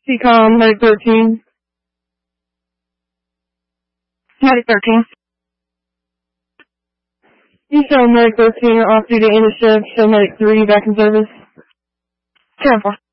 CCOM, Medic 13. Medic 13. You show Medic 13 off duty end of shift, show Medic 3 back in service. 10-4.